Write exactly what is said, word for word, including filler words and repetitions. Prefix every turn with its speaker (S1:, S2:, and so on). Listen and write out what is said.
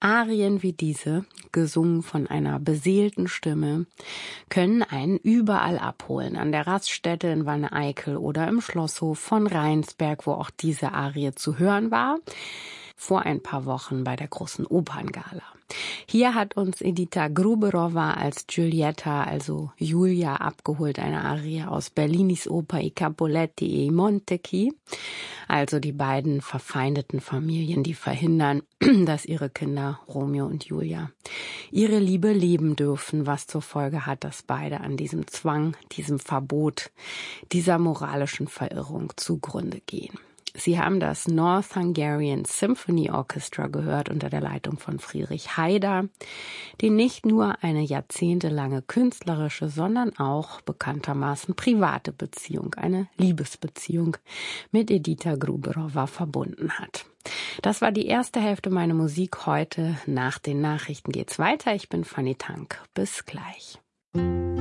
S1: Arien wie diese, gesungen von einer beseelten Stimme, können einen überall abholen, an der Raststätte in Wanne-Eickel oder im Schlosshof von Rheinsberg, wo auch diese Arie zu hören war, vor ein paar Wochen bei der großen Operngala. Hier hat uns Edita Gruberova als Giulietta, also Julia, abgeholt, eine Arie aus Bellinis Oper I Capuletti e i Montecchi, also die beiden verfeindeten Familien, die verhindern, dass ihre Kinder Romeo und Julia ihre Liebe leben dürfen, was zur Folge hat, dass beide an diesem Zwang, diesem Verbot, dieser moralischen Verirrung zugrunde gehen. Sie haben das North Hungarian Symphony Orchestra gehört unter der Leitung von Friedrich Haider, die nicht nur eine jahrzehntelange künstlerische, sondern auch bekanntermaßen private Beziehung, eine Liebesbeziehung mit Edita Gruberova verbunden hat. Das war die erste Hälfte meiner Musik heute. Nach den Nachrichten geht's weiter. Ich bin Fanny Tank. Bis gleich.